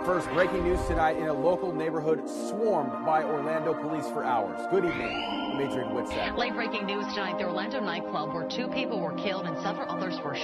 First, breaking news tonight in a local neighborhood swarmed by Orlando police for hours. Good evening, Adrian Whitsack. Late breaking news tonight, the Orlando nightclub where 2 people were killed and several others were